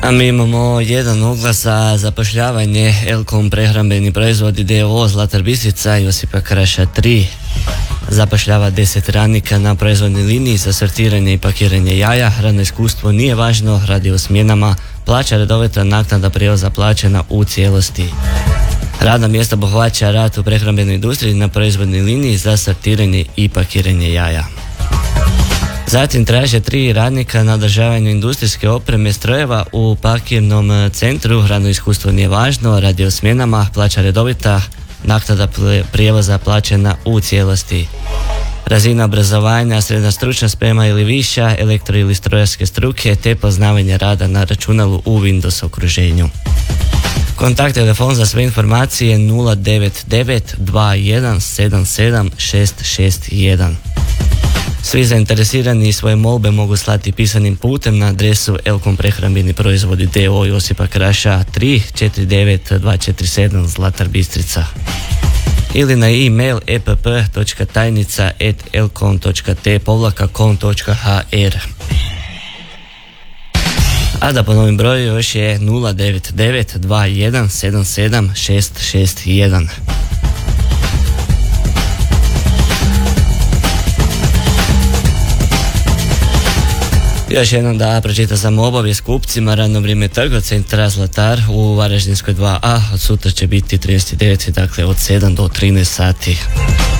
A mi imamo jedan oglas za zapošljavanje. Elkom prehrambeni proizvodi d.o.o. Zlatar Bistrica, Josipa Kraša 3. Zapošljava 10 radnika na proizvodnoj liniji za sortiranje i pakiranje jaja. Radno iskustvo nije važno, radi o smjenama, plaća redovita, naknada prijevoza plaćena u cijelosti. Radna mjesta obuhvaća rad u prehrambenoj industriji na proizvodnoj liniji za sortiranje i pakiranje jaja. Zatim traže 3 radnika na održavanju industrijske opreme strojeva u pakirnom centru. Radno iskustvo nije važno, radi o smjenama, plaća redovita, naknada prijevoza plaćena u cijelosti. Razina obrazovanja, srednja stručna sprema ili viša, elektro ili strojarske struke te poznavanje rada na računalu u Windows okruženju. Kontakt telefon za sve informacije 099 2177 661. Svi zainteresirani svoje molbe mogu slati pisanim putem na adresu Elkom prehrambeni proizvodi d.o.o. Josipa Kraša 3 49247 Zlatar Bistrica ili na e-mail epp.tajnica@elkom.t/com.hr. A da ponovim broj još je 099 2177 661. Još jednom da pročita samo obavijest kupcima. Radno vrijeme trgocentra Zlatar u Varaždinskoj 2A od sutra će biti 39. dakle od 7 do 13 sati.